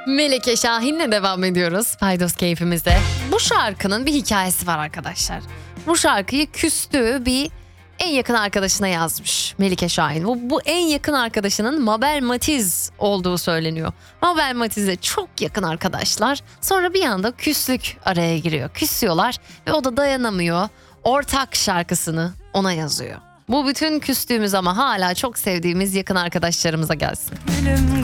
Melike Şahin'le devam ediyoruz Paydos keyfimizde. Bu şarkının bir hikayesi var arkadaşlar. Bu şarkıyı küstüğü bir en yakın arkadaşına yazmış Melike Şahin. Bu en yakın arkadaşının Mabel Matiz olduğu söyleniyor. Mabel Matiz'le çok yakın arkadaşlar. Sonra bir anda küslük araya giriyor. Küsüyorlar ve o da dayanamıyor. Ortak şarkısını ona yazıyor. Bu bütün küstüğümüz ama hala çok sevdiğimiz yakın arkadaşlarımıza gelsin.